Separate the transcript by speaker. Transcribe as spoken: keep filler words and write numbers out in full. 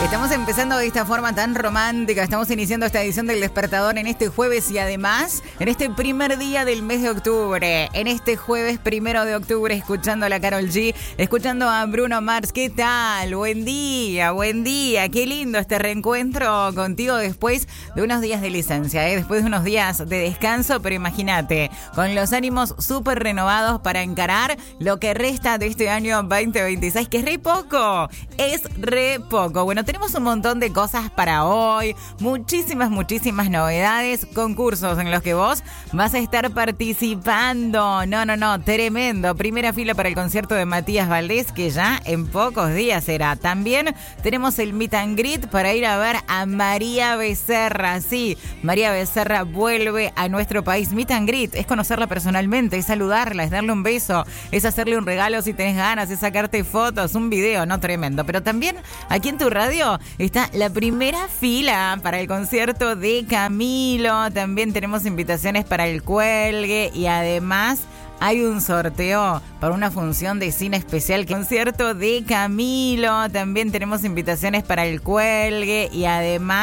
Speaker 1: Estamos empezando de esta forma tan romántica, estamos iniciando esta edición del Despertador en este jueves y además en este primer día del mes de octubre, en este jueves primero de octubre, escuchando a la Karol G, escuchando a Bruno Mars. ¿Qué tal? Buen día, buen día, qué lindo este reencuentro contigo después de unos días de licencia, ¿eh? Después de unos días de descanso, pero imagínate, con los ánimos súper renovados para encarar lo que resta de este año veinte veintiséis, que es re poco, es re poco. Bueno, tenemos un montón de cosas para hoy, muchísimas, muchísimas novedades, concursos en los que vos vas a estar participando. No, no, no, tremendo. Primera fila para el concierto de Matías Valdés, que ya en pocos días será. También tenemos el meet and greet para ir a ver a María Becerra. Sí, María Becerra vuelve a nuestro país. Meet and greet es conocerla personalmente, es saludarla, es darle un beso, es hacerle un regalo si tenés ganas, es sacarte fotos, un video, no, tremendo. Pero también aquí en tu radio está la primera fila para el concierto de Camilo. También tenemos invitaciones para el cuelgue y además hay un sorteo para una función de cine especial, concierto de Camilo. También tenemos invitaciones para el cuelgue y además